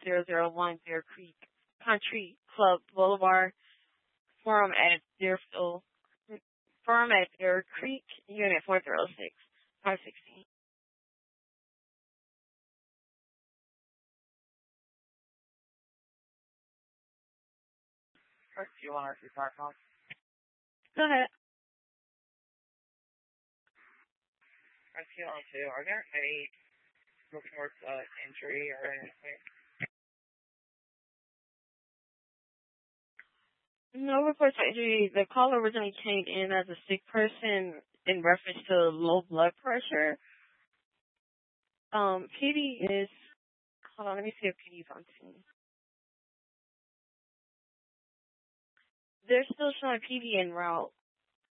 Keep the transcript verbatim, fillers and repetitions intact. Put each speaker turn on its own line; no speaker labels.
zero zero one Bear Creek Country Club Boulevard, Forum at Deerfield, Forum at Bear Creek, Unit four zero six, five sixteen.
Or do you want our two car phone?
Go ahead.
I feel on too. Are there any reports of injury or anything?
No reports of injury. The call originally came in as a sick person in reference to low blood pressure. Um, P D is, hold on, let me see if P D's on scene. They're still showing P D en route.